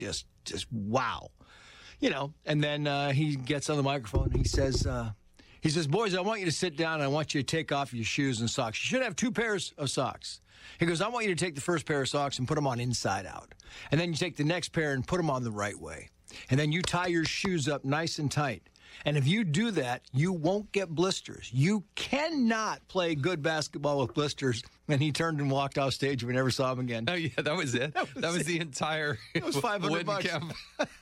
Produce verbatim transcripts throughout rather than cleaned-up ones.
Just, just wow. You know, and then uh, he gets on the microphone and he says, uh, he says, boys, I want you to sit down and I want you to take off your shoes and socks. You should have two pairs of socks. He goes, I want you to take the first pair of socks and put them on inside out. And then you take the next pair and put them on the right way. And then you tie your shoes up nice and tight. And if you do that, you won't get blisters. You cannot play good basketball with blisters. And he turned and walked off stage. We never saw him again. Oh, yeah, that was it. That was, that was it. the entire It was five hundred bucks. Camp.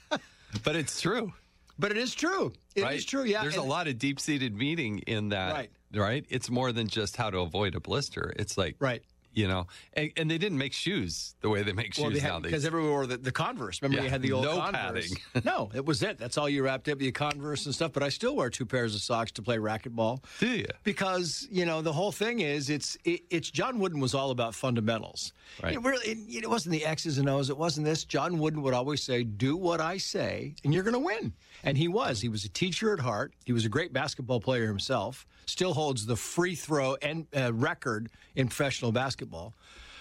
But it's true. But it is true. It right? is true, yeah. There's and, a lot of deep-seated meaning in that, right? right? It's more than just how to avoid a blister. It's like, right. You know, and, and they didn't make shoes the way they make well, shoes they had, nowadays. Because everyone wore the, the Converse. Remember, yeah, you had the old no Converse. padding. No, it was it. That's all you wrapped up, your Converse and stuff. But I still wear two pairs of socks to play racquetball. Do you? Because, you know, the whole thing is, it's it, it's John Wooden was all about fundamentals. Right. It really, it, it wasn't the X's and O's. It wasn't this. John Wooden would always say, do what I say, and you're going to win. And he was. He was a teacher at heart. He was a great basketball player himself. Still holds the free throw and uh, record in professional basketball.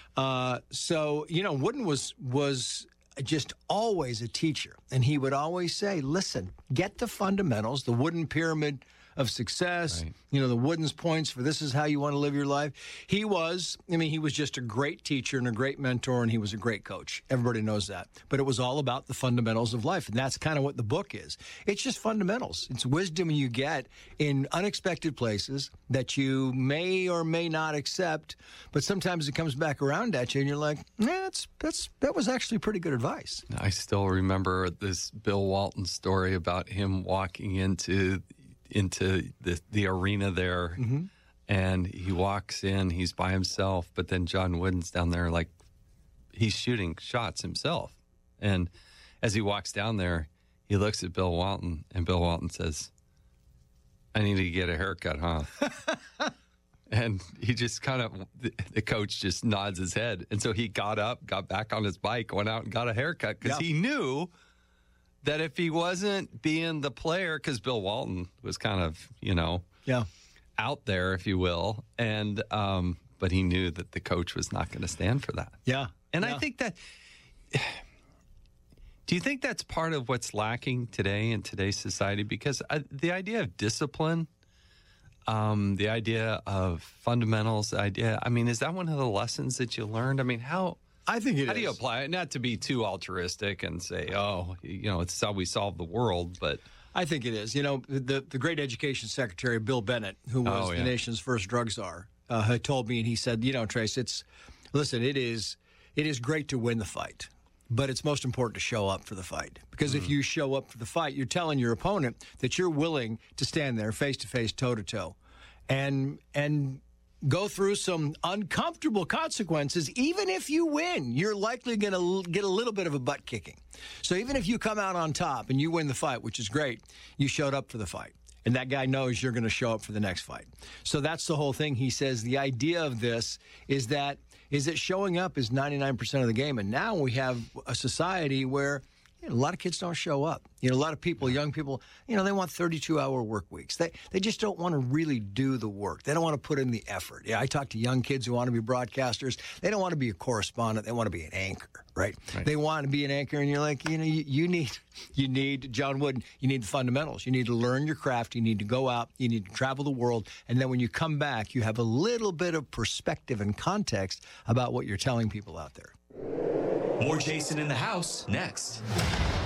Uh, so, you know, Wooden was was just always a teacher. And he would always say, listen, get the fundamentals, the wooden pyramid of success, right. you know, the Wooden's points for this is how you want to live your life. He was, I mean, he was just a great teacher and a great mentor, and he was a great coach. Everybody knows that. But it was all about the fundamentals of life, and that's kind of what the book is. It's just fundamentals. It's wisdom you get in unexpected places that you may or may not accept, but sometimes it comes back around at you, and you're like, nah, that's, that's, that was actually pretty good advice. I still remember this Bill Walton story about him walking into into the, the arena there, mm-hmm. and he walks in, he's by himself, but then John Wooden's down there like he's shooting shots himself. And as he walks down there, he looks at Bill Walton, and Bill Walton says, I need to get a haircut, huh? And he just kind of, the, the coach just nods his head. And so he got up, got back on his bike, went out and got a haircut because yeah. he knew that if he wasn't being the player, because Bill Walton was kind of, you know, yeah, out there, if you will, and um, but he knew that the coach was not going to stand for that. Yeah, and yeah. I think that. Do you think that's part of what's lacking today in today's society? Because I, the idea of discipline, um, the idea of fundamentals, the idea. I mean, is that one of the lessons that you learned? I mean, how? I think it How is. do you apply it? Not to be too altruistic and say, oh, you know, it's how we solve the world, but I think it is. You know, the, the great education secretary, Bill Bennett, who was oh, yeah. the nation's first drug czar, uh, had told me, and he said, you know, Trace, it's, listen, it is, it is great to win the fight, but it's most important to show up for the fight. Because mm. if you show up for the fight, you're telling your opponent that you're willing to stand there face to face, toe to toe, and, and, go through some uncomfortable consequences. Even if you win, you're likely going to get a little bit of a butt kicking. So even if you come out on top and you win the fight, which is great, you showed up for the fight. And that guy knows you're going to show up for the next fight. So that's the whole thing. He says the idea of this is that is that showing up is ninety-nine percent of the game. And now we have a society where you know, a lot of kids don't show up. You know, a lot of people, young people, you know, they want thirty-two hour work weeks. They they just don't want to really do the work. They don't want to put in the effort. Yeah, I talk to young kids who want to be broadcasters. They don't want to be a correspondent. They want to be an anchor, right? right? They want to be an anchor, and you're like, you know, you, you need you need John Wooden. You need the fundamentals. You need to learn your craft. You need to go out. You need to travel the world, and then when you come back, you have a little bit of perspective and context about what you're telling people out there. More Jason in the House next.